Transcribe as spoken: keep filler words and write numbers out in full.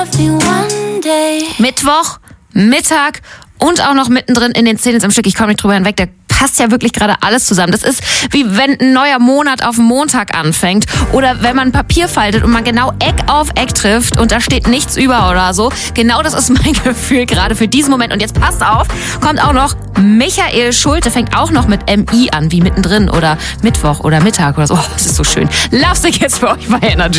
Mittwoch, Mittag und auch noch mittendrin in den Szenen am Stück. Ich komme nicht drüber hinweg, da passt ja wirklich gerade alles zusammen. Das ist wie wenn ein neuer Monat auf Montag anfängt oder wenn man Papier faltet und man genau Eck auf Eck trifft und da steht nichts über oder so. Genau das ist mein Gefühl gerade für diesen Moment. Und jetzt passt auf, kommt auch noch Michael Schulte, fängt auch noch mit M I an, wie mittendrin oder Mittwoch oder Mittag oder so. Oh, das ist so schön. Love Sick jetzt für euch bei Energy.